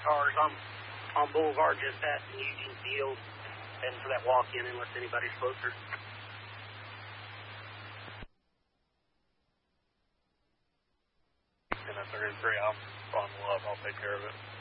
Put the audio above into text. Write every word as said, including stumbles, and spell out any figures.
cars. I'm on Boulevard just passing Eugene Field, heading for that walk-in unless anybody's closer. And that's thirty-three. I'm on the love. I'll take care of it.